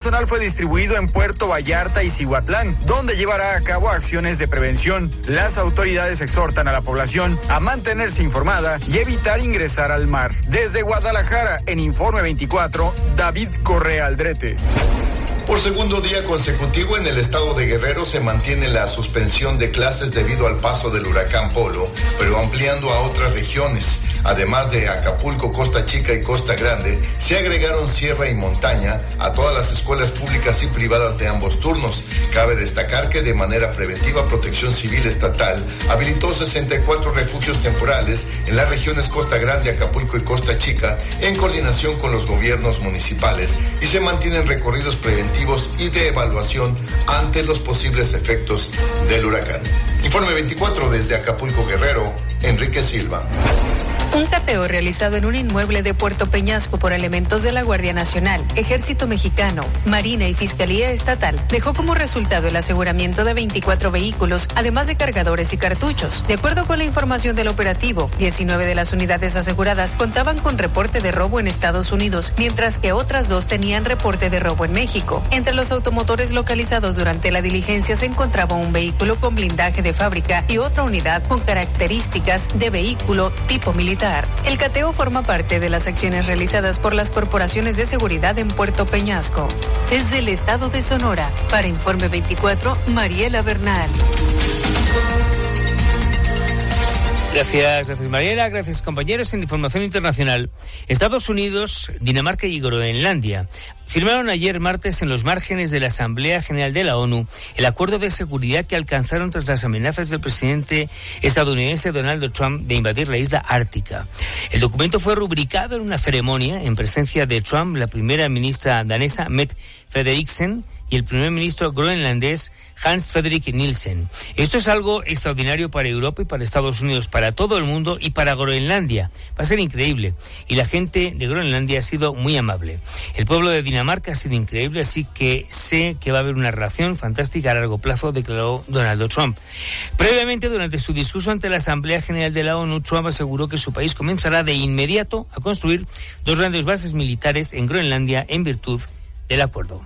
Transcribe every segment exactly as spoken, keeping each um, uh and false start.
personal fue distribuido en Puerto Vallarta y Cihuatlán, donde llevará a cabo acciones de prevención. Las autoridades exhortan a la población a mantenerse informada y evitar ingresar al mar. Desde Guadalajara, en Informe veinticuatro, David Correa Aldrete. Por segundo día consecutivo en el estado de Guerrero se mantiene la suspensión de clases debido al paso del huracán Polo, pero ampliando a otras regiones. Además de Acapulco, Costa Chica y Costa Grande, se agregaron Sierra y Montaña a todas las escuelas públicas y privadas de ambos turnos. Cabe destacar que de manera preventiva Protección Civil Estatal habilitó sesenta y cuatro refugios temporales en las regiones Costa Grande, Acapulco y Costa Chica en coordinación con los gobiernos municipales y se mantienen recorridos preventivos y de evaluación ante los posibles efectos del huracán. Informe veinticuatro desde Acapulco, Guerrero, Enrique Silva. Un cateo realizado en un inmueble de Puerto Peñasco por elementos de la Guardia Nacional, Ejército Mexicano, Marina y Fiscalía Estatal dejó como resultado el aseguramiento de veinticuatro vehículos, además de cargadores y cartuchos. De acuerdo con la información del operativo, diecinueve de las unidades aseguradas contaban con reporte de robo en Estados Unidos, mientras que otras dos tenían reporte de robo en México. Entre los automotores localizados durante la diligencia se encontraba un vehículo con blindaje de fábrica y otra unidad con características de vehículo tipo militar. El cateo forma parte de las acciones realizadas por las corporaciones de seguridad en Puerto Peñasco. Desde el estado de Sonora, para Informe veinticuatro, Mariela Bernal. Gracias, gracias Mariela, gracias compañeros. En información internacional, Estados Unidos, Dinamarca y Groenlandia firmaron ayer martes en los márgenes de la Asamblea General de la ONU el acuerdo de seguridad que alcanzaron tras las amenazas del presidente estadounidense Donald Trump de invadir la isla ártica. El documento fue rubricado en una ceremonia en presencia de Trump, la primera ministra danesa Mette Frederiksen y el primer ministro groenlandés Hans Fredrik Nielsen. Esto es algo extraordinario para Europa y para Estados Unidos, para todo el mundo y para Groenlandia. Va a ser increíble. Y la gente de Groenlandia ha sido muy amable. El pueblo de Dinamarca ha sido increíble, así que sé que va a haber una relación fantástica a largo plazo, declaró Donald Trump. Previamente, durante su discurso ante la Asamblea General de la ONU, Trump aseguró que su país comenzará de inmediato a construir dos grandes bases militares en Groenlandia en virtud del acuerdo.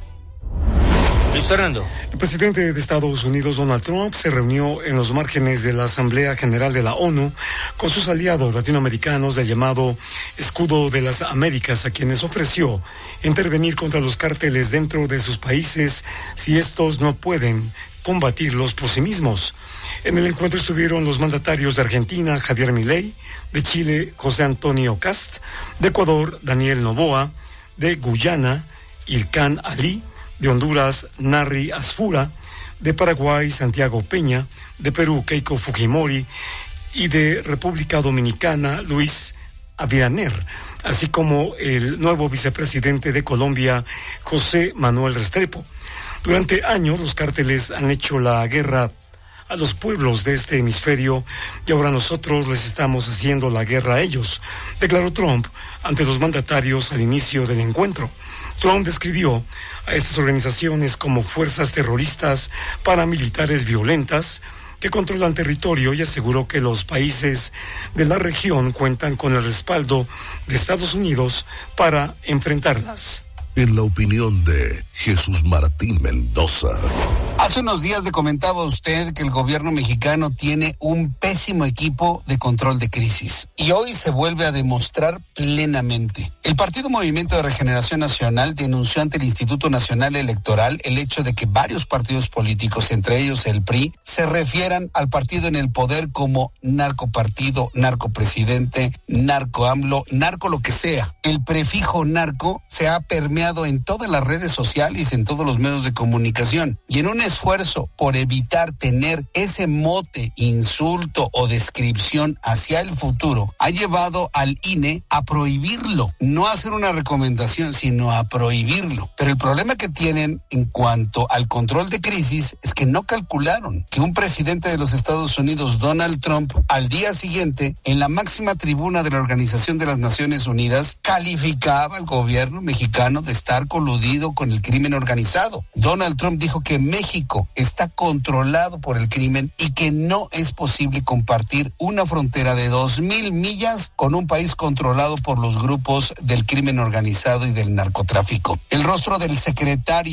Luis Fernando. El presidente de Estados Unidos, Donald Trump, se reunió en los márgenes de la Asamblea General de la ONU con sus aliados latinoamericanos del llamado Escudo de las Américas, a quienes ofreció intervenir contra los cárteles dentro de sus países si estos no pueden combatirlos por sí mismos. En el encuentro estuvieron los mandatarios de Argentina, Javier Milei, de Chile, José Antonio Kast, de Ecuador, Daniel Noboa, de Guyana, Ilkan Ali, de Honduras, Narri Asfura, de Paraguay, Santiago Peña, de Perú, Keiko Fujimori, y de República Dominicana, Luis Abinader, así como el nuevo vicepresidente de Colombia, José Manuel Restrepo. Durante años, los cárteles han hecho la guerra a los pueblos de este hemisferio y ahora nosotros les estamos haciendo la guerra a ellos, declaró Trump ante los mandatarios al inicio del encuentro. Trump describió a estas organizaciones como fuerzas terroristas paramilitares violentas que controlan territorio y aseguró que los países de la región cuentan con el respaldo de Estados Unidos para enfrentarlas. En la opinión de Jesús Martín Mendoza. Hace unos días le comentaba a usted que el gobierno mexicano tiene un pésimo equipo de control de crisis y hoy se vuelve a demostrar plenamente. El Partido Movimiento de Regeneración Nacional denunció ante el Instituto Nacional Electoral el hecho de que varios partidos políticos, entre ellos el P R I, se refieran al partido en el poder como narcopartido, narcopresidente, narco AMLO, narco lo que sea. El prefijo narco se ha permeado en todas las redes sociales y en todos los medios de comunicación. Y en un esfuerzo por evitar tener ese mote, insulto o descripción hacia el futuro, ha llevado al I N E a prohibirlo. No a hacer una recomendación, sino a prohibirlo. Pero el problema que tienen en cuanto al control de crisis es que no calcularon que un presidente de los Estados Unidos, Donald Trump, al día siguiente, en la máxima tribuna de la Organización de las Naciones Unidas, calificaba al gobierno mexicano de estar coludido con el crimen organizado. Donald Trump dijo que México está controlado por el crimen y que no es posible compartir una frontera de dos mil millas con un país controlado por los grupos del crimen organizado y del narcotráfico. El rostro del secretario